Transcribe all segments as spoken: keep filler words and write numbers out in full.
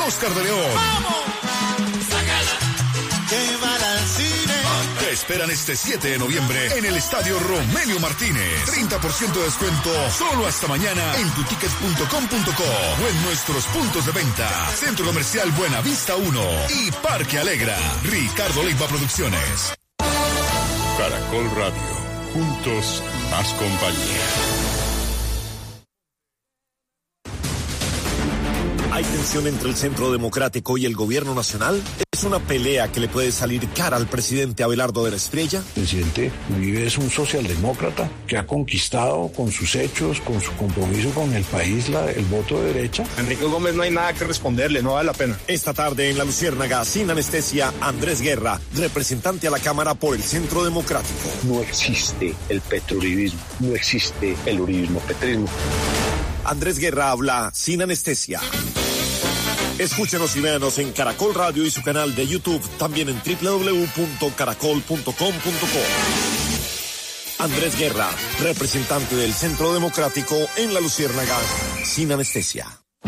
Oscar de León. ¡Vamos! Llévala al cine. Te esperan este siete de noviembre en el Estadio Romelio Martínez. treinta por ciento de descuento solo hasta mañana en tutickets punto com punto co o en nuestros puntos de venta. Centro Comercial Buenavista uno y Parque Alegra. Ricardo Leiva Producciones. Caracol Radio. Juntos, más compañía. ¿Hay tensión entre el Centro Democrático y el Gobierno Nacional? ¿Es una pelea que le puede salir cara al presidente Abelardo de la Espriella? El presidente Uribe es un socialdemócrata que ha conquistado con sus hechos, con su compromiso con el país, la, el voto de derecha. Enrique Gómez no hay nada que responderle, no vale la pena. Esta tarde en La Luciérnaga, sin anestesia, Andrés Guerra, representante a la Cámara por el Centro Democrático. No existe el petrouribismo, no existe el uribismo-petrismo. Andrés Guerra habla sin anestesia. Escúchenos y véanos en Caracol Radio y su canal de YouTube, también en doble u doble u doble u punto caracol punto com punto co. Andrés Guerra, representante del Centro Democrático en La Luciérnaga, sin anestesia.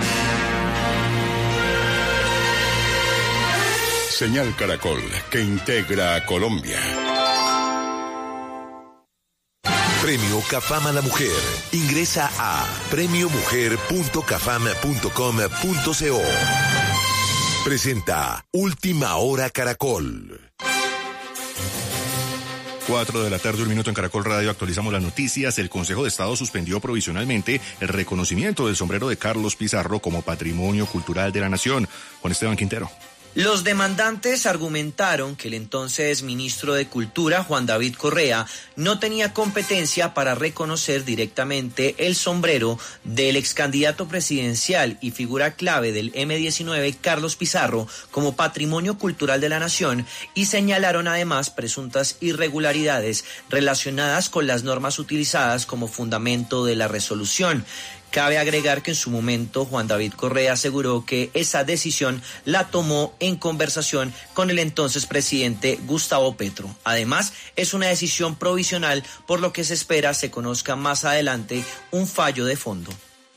Señal Caracol, que integra a Colombia. Premio Cafam a la Mujer. Ingresa a premio mujer punto cafam punto com punto co. Presenta Última Hora Caracol. Cuatro de la tarde, un minuto en Caracol Radio. Actualizamos las noticias. El Consejo de Estado suspendió provisionalmente el reconocimiento del sombrero de Carlos Pizarro como Patrimonio Cultural de la Nación. Juan Esteban Quintero. Los demandantes argumentaron que el entonces ministro de Cultura, Juan David Correa, no tenía competencia para reconocer directamente el sombrero del ex candidato presidencial y figura clave del eme diecinueve, Carlos Pizarro, como Patrimonio Cultural de la Nación, y señalaron además presuntas irregularidades relacionadas con las normas utilizadas como fundamento de la resolución. Cabe agregar que en su momento Juan David Correa aseguró que esa decisión la tomó en conversación con el entonces presidente Gustavo Petro. Además, es una decisión provisional, por lo que se espera se conozca más adelante un fallo de fondo.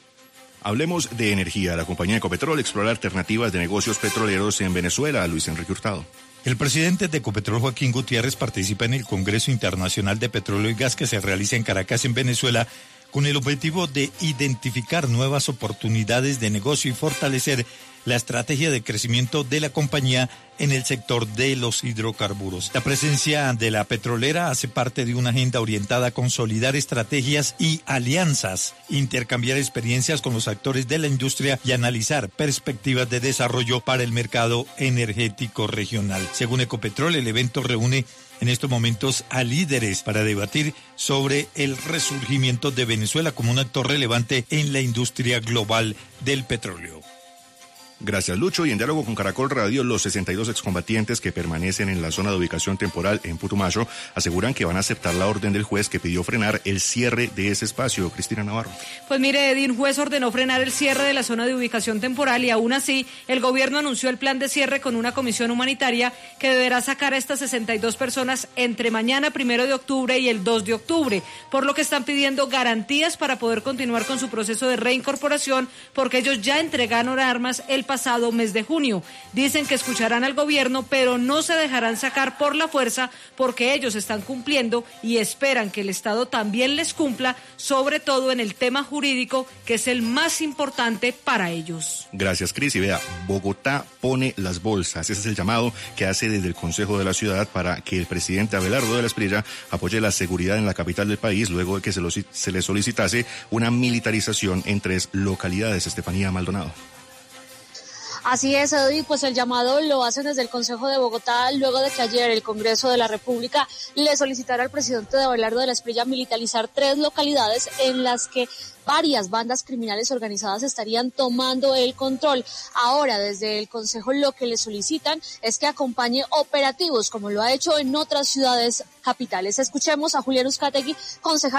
Hablemos de energía. La compañía Ecopetrol explora alternativas de negocios petroleros en Venezuela. Luis Enrique Hurtado. El presidente de Ecopetrol, Joaquín Gutiérrez, participa en el Congreso Internacional de Petróleo y Gas que se realiza en Caracas, en Venezuela, con el objetivo de identificar nuevas oportunidades de negocio y fortalecer la estrategia de crecimiento de la compañía en el sector de los hidrocarburos. La presencia de la petrolera hace parte de una agenda orientada a consolidar estrategias y alianzas, intercambiar experiencias con los actores de la industria y analizar perspectivas de desarrollo para el mercado energético regional. Según Ecopetrol, el evento reúne en estos momentos a líderes para debatir sobre el resurgimiento de Venezuela como un actor relevante en la industria global del petróleo. Gracias, Lucho. Y en diálogo con Caracol Radio, los sesenta y dos excombatientes que permanecen en la zona de ubicación temporal en Putumayo aseguran que van a aceptar la orden del juez que pidió frenar el cierre de ese espacio. Cristina Navarro. Pues mire, Eddie, un juez ordenó frenar el cierre de la zona de ubicación temporal y aún así el gobierno anunció el plan de cierre con una comisión humanitaria que deberá sacar a estas sesenta y dos personas entre mañana, primero de octubre, y el dos de octubre, por lo que están pidiendo garantías para poder continuar con su proceso de reincorporación, porque ellos ya entregaron armas el pasado mes de junio. Dicen que escucharán al gobierno, pero no se dejarán sacar por la fuerza porque ellos están cumpliendo y esperan que el Estado también les cumpla, sobre todo en el tema jurídico, que es el más importante para ellos. Gracias, Cris. Y vea, Bogotá pone las bolsas. Ese es el llamado que hace desde el Consejo de la Ciudad para que el presidente Abelardo de la Espriella apoye la seguridad en la capital del país luego de que se, lo, se le solicitase una militarización en tres localidades. Estefanía Maldonado. Así es, Eddie, pues el llamado lo hacen desde el Consejo de Bogotá luego de que ayer el Congreso de la República le solicitara al presidente de Abelardo de la Espriella militarizar tres localidades en las que varias bandas criminales organizadas estarían tomando el control. Ahora, desde el Consejo lo que le solicitan es que acompañe operativos, como lo ha hecho en otras ciudades capitales. Escuchemos a Julián Uzcategui, concejal